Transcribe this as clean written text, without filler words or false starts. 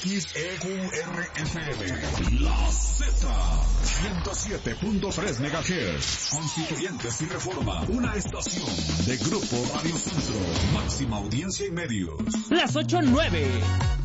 XEQRFM, La Z, 107.3 MHz, Constituyentes y Reforma, una estación de Grupo Radio Centro, máxima audiencia y medios. Las 8:09.